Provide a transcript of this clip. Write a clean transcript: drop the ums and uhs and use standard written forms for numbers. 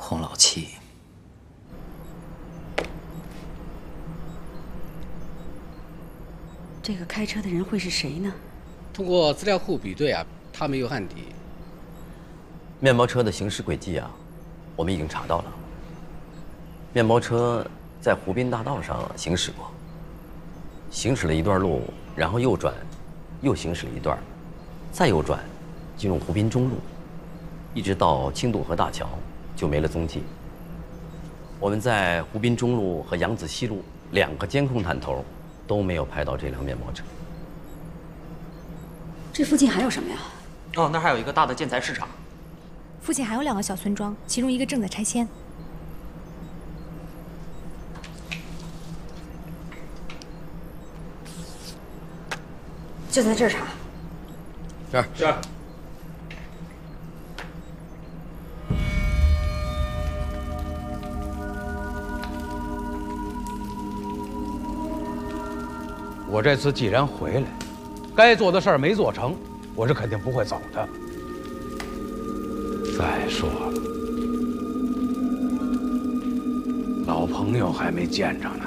洪老七， 这个开车的人会是谁呢？ 通过资料库比对啊，他没有案底。 面包车的行驶轨迹啊，我们已经查到了。面包车在湖滨大道上行驶过，行驶了一段路，然后右转，又行驶了一段，再右转，进入湖滨中路，一直到青渡河大桥就没了踪迹。我们在湖滨中路和扬子西路2个监控探头都没有拍到这辆面包车。 这附近还有什么呀？ 哦，那儿还有一个大的建材市场。 附近还有2个小村庄，其中一个正在拆迁。 就在这儿查。 是。 我这次既然回来，该做的事儿没做成，我是肯定不会走的。再说了，老朋友还没见着呢。